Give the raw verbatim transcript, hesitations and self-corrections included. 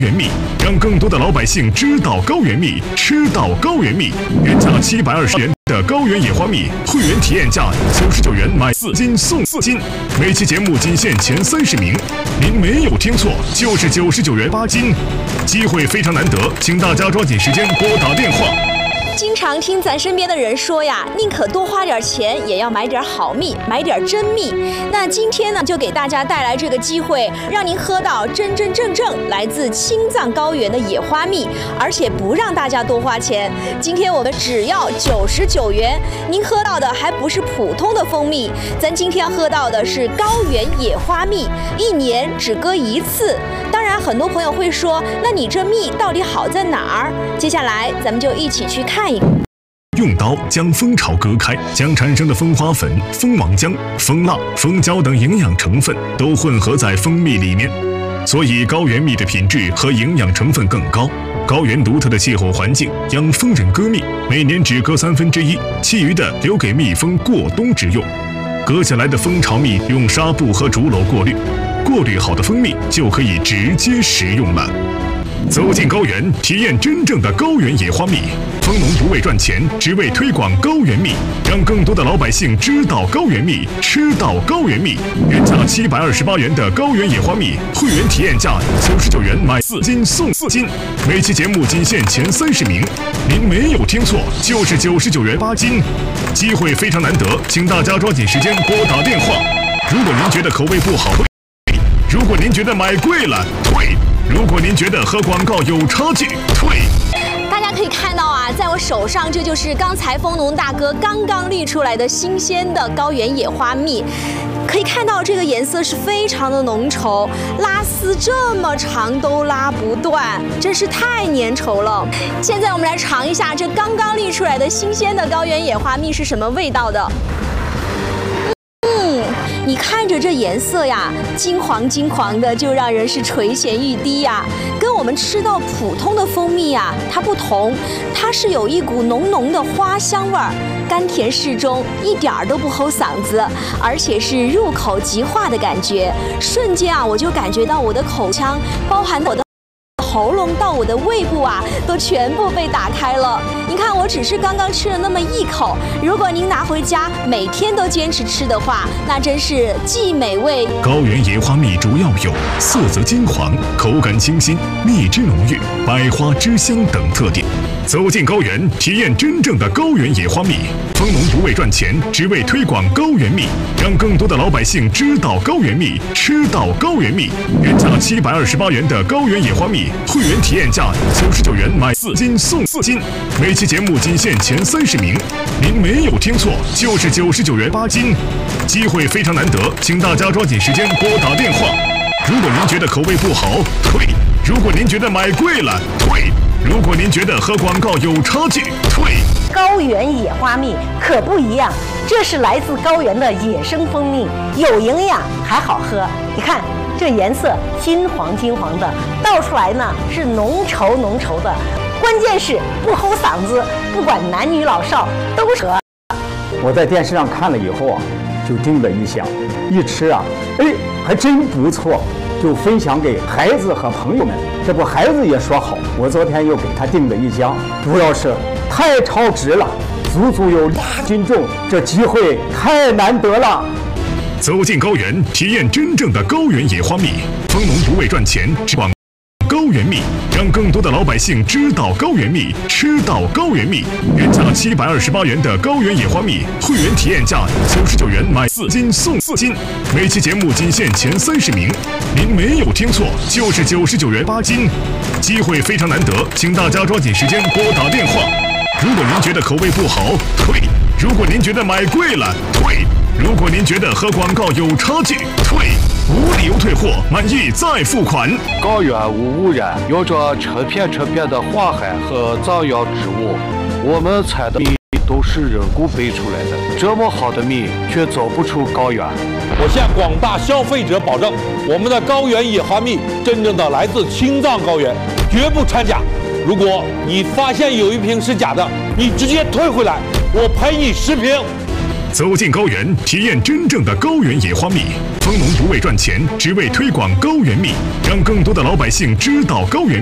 原蜜，让更多的老百姓知道高原蜜，吃到高原蜜。原价七百二十元的高原野花蜜，会员体验价九十九元买四斤送四斤。每期节目仅限前三十名，您没有听错，就是九十九元八斤。机会非常难得，请大家抓紧时间拨打电话。 经常听咱身边的人说呀，宁可多花点钱，也要买点好蜜，买点真蜜。那今天呢，就给大家带来这个机会，让您喝到真真正正来自青藏高原的野花蜜，而且不让大家多花钱。今天我们只要九十九元，您喝到的还不是普通的蜂蜜，咱今天要喝到的是高原野花蜜，一年只割一次。当然，很多朋友会说，那你这蜜到底好在哪儿？接下来咱们就一起去看。 用刀将蜂巢割开，将产生的蜂花粉、蜂王浆、蜂蜡、蜂胶等营养成分都混合在蜂蜜里面，所以高原蜜的品质和营养成分更高。高原独特的气候环境让蜂人割蜜，每年只割三分之一，其余的留给蜜蜂过冬之用。割下来的蜂巢蜜用纱布和竹篓过滤，过滤好的蜂蜜就可以直接食用了。走进高原，体验真正的高原野花蜜。蜂农不为赚钱，只为推广高原蜜，让更多的老百姓知道高原蜜，吃到高原蜜。原价七百二十八元的高原野花蜜，会员体验价九十九元买四斤送四斤。每期节目仅限前三十名，您没有听错，就是九十九元八斤。机会非常难得，请大家抓紧时间拨打电话。如果您觉得口味不好，退；如果您觉得买贵了，退；如果您觉得和广告有差距，退。 大家可以看到啊，在我手上，这就是刚才蜂农大哥刚刚滤出来的新鲜的高原野花蜜。可以看到这个颜色是非常的浓稠，拉丝这么长都拉不断，真是太粘稠了。现在我们来尝一下这刚刚滤出来的新鲜的高原野花蜜是什么味道的。你看着这颜色呀，金黄金黄的，就让人是垂涎欲滴呀。跟我们吃到普通的蜂蜜呀，它不同，它是有一股浓浓的花香味儿，甘甜适中，一点儿都不齁嗓子，而且是入口即化的感觉。瞬间啊，我就感觉到我的口腔，包含我的喉咙到我的胃部啊，都全部被打开了。您看，我只是刚刚吃了那么一口，如果您拿回家每天都坚持吃的话，那真是既美味。 高原野花蜜主要有色泽金黄、口感清新、蜜汁浓郁、百花之香等特点。走进高原，体验真正的高原野花蜜。蜂农不为赚钱，只为推广高原蜜，让更多的老百姓知道高原蜜，吃到高原蜜。原价七百二十八元的高原野花蜜，会员体验价九十九元买四斤送四斤。每期节目仅限前三十名，您没有听错，就是九十九元八斤。机会非常难得，请大家抓紧时间拨打电话。如果您觉得口味不好，退；如果您觉得买贵了，退；如果您觉得和广告有差距，退。 高原野花蜜可不一样，这是来自高原的野生蜂蜜，有营养还好喝。你看这颜色金黄金黄的，倒出来呢是浓稠浓稠的，关键是不齁嗓子，不管男女老少都适合。 我在电视上看了以后啊，就叮了一下，一吃啊，哎，还真不错，就分享给孩子和朋友们。这不，孩子也说好，我昨天又给他订了一箱，主要是太超值了，足足有两斤重，这机会太难得了。 走进高原，体验真正的高原野花蜜。蜂农不为赚钱，只广高原蜜，让更多的老百姓知道高原蜜，吃到高原蜜。原价七百二十八元的高原野花蜜，会员体验价九十九元买四斤送四斤。每期节目仅限前三十名，您没有听错，就是九十九元八斤。机会非常难得，请大家抓紧时间拨打电话。如果您觉得口味不好，退；如果您觉得买贵了，退；如果您觉得和广告有差距，退。无理由退货，满意再付款。 高原无污染，有着成片成片的花海和藏药植物，我们采的蜜都是人工培出来的，这么好的蜜却走不出高原。 我向广大消费者保证，我们的高原野花蜜真正的来自青藏高原，绝不掺假。如果你发现有一瓶是假的，你直接退回来，我赔你十瓶。 走进高原，体验真正的高原野花蜜。蜂农不为赚钱，只为推广高原蜜，让更多的老百姓知道高原。